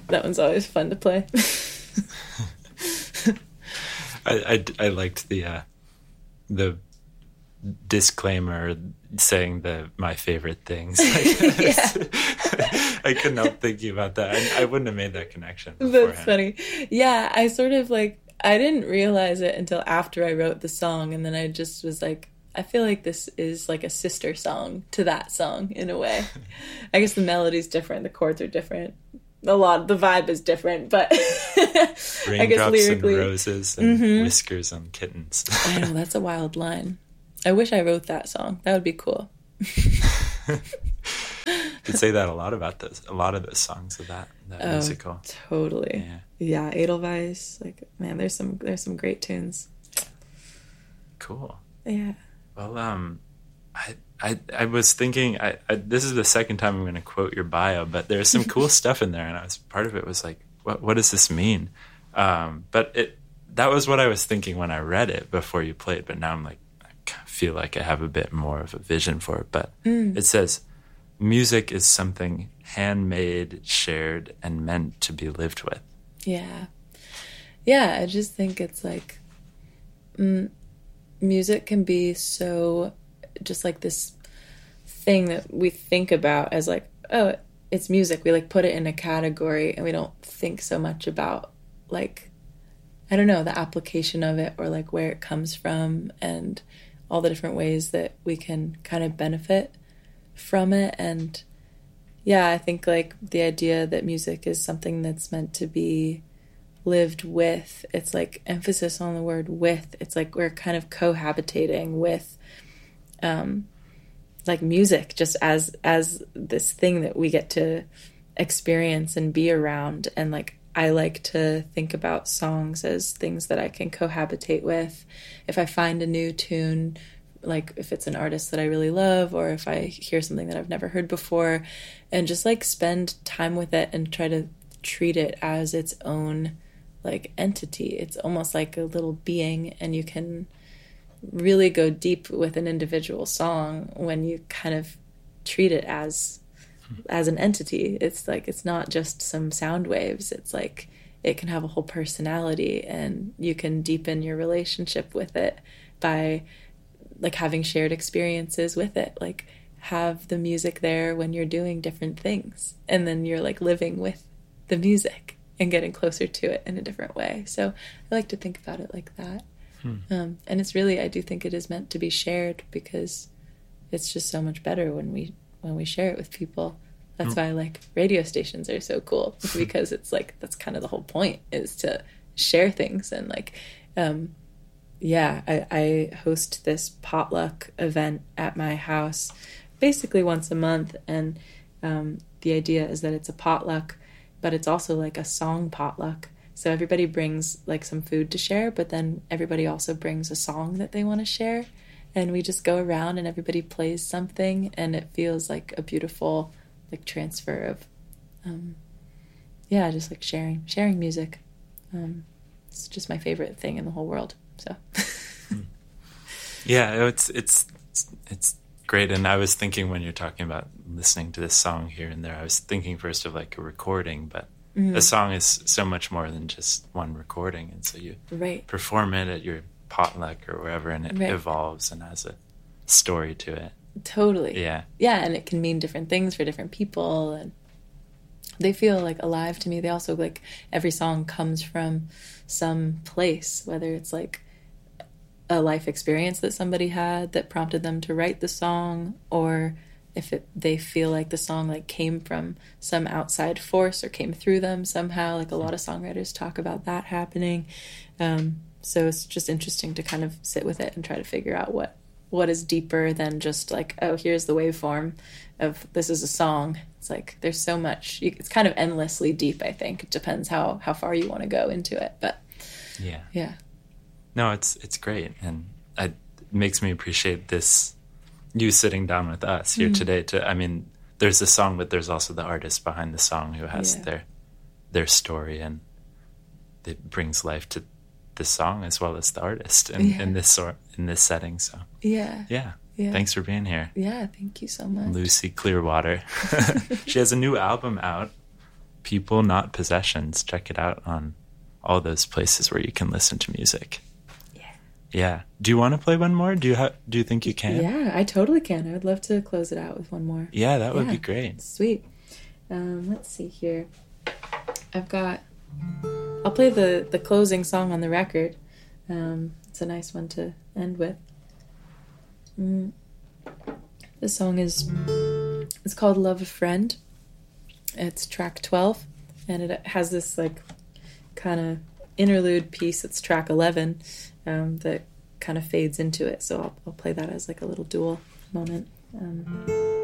That one's always fun to play. I liked the disclaimer saying my favorite things. I couldn't help thinking about that. I wouldn't have made that connection beforehand. That's funny. Yeah, I sort of like, I didn't realize it until after I wrote the song, and then I just was like, I feel like this is like a sister song to that song in a way. I guess the melody's different, the chords are different. The vibe is different, but I guess lyrically, and roses and whiskers on kittens. I know, that's a wild line. I wish I wrote that song. That would be cool. Could say that a lot about a lot of those songs of that musical. Totally. Yeah, Edelweiss. Like, man, there's some great tunes. Cool. Yeah. Well, I was thinking, this is the second time I'm going to quote your bio, but there's some cool stuff in there, and part of it was like, what does this mean? But that was what I was thinking when I read it before you played, but now I'm like, I feel like I have a bit more of a vision for it. But it says, music is something handmade, shared, and meant to be lived with. Yeah. Yeah, I just think it's like, music can be so just like this thing that we think about as like, oh, it's music. We like put it in a category and we don't think so much about like, I don't know, the application of it or like where it comes from and all the different ways that we can kind of benefit from it. And yeah, I think like the idea that music is something that's meant to be lived with, it's like emphasis on the word with. It's like we're kind of cohabitating with like music just as this thing that we get to experience and be around. And like I like to think about songs as things that I can cohabitate with. If I find a new tune, like if it's an artist that I really love, or if I hear something that I've never heard before, and just like spend time with it and try to treat it as its own like entity. It's almost like a little being, and you can really go deep with an individual song when you kind of treat it as an entity. It's like, it's not just some sound waves. It's like it can have a whole personality, and you can deepen your relationship with it by like having shared experiences with it. Like have the music there when you're doing different things, and then you're like living with the music and getting closer to it in a different way. So I like to think about it like that. And it's really, I do think it is meant to be shared, because it's just so much better when we share it with people. That's why like radio stations are so cool, because it's like, that's kind of the whole point, is to share things. And like, I host this potluck event at my house basically once a month. And the idea is that it's a potluck, but it's also like a song potluck. So everybody brings like some food to share, but then everybody also brings a song that they want to share. And we just go around and everybody plays something, and it feels like a beautiful like transfer of, just like sharing music. It's just my favorite thing in the whole world. So. Yeah, it's great. And I was thinking, when you're talking about listening to this song here and there, I was thinking first of like a recording, but a song is so much more than just one recording. And so you perform it at your potluck or wherever, and it evolves and has a story to it. Totally. Yeah. Yeah, and it can mean different things for different people, and they feel like alive to me. They also like, every song comes from some place, whether it's like a life experience that somebody had that prompted them to write the song, or if they feel like the song like came from some outside force or came through them somehow. Like a lot of songwriters talk about that happening. So it's just interesting to kind of sit with it and try to figure out what is deeper than just like, oh, here's the waveform of this is a song. It's like there's so much. It's kind of endlessly deep, I think. It depends how far you want to go into it. But yeah. No, it's great, and it makes me appreciate this, you sitting down with us here today. There's the song, but there's also the artist behind the song who has their story, and it brings life to the song as well as the artist in this setting. So yeah. Thanks for being here. Yeah, thank you so much, Lucy Clearwater. She has a new album out, People Not Possessions. Check it out on all those places where you can listen to music. Yeah. Do you want to play one more? Do you think you can? Yeah, I totally can. I would love to close it out with one more. Yeah, that would be great. Sweet. Let's see here. I'll play the closing song on the record. It's a nice one to end with. This song it's called Love a Friend. It's track 12, and it has this like kind of interlude piece that's track 11 that kind of fades into it. So I'll play that as like a little dual moment.